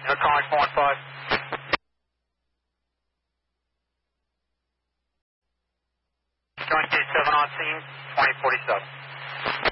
No calling 415. Joint 7 on scene, 2047.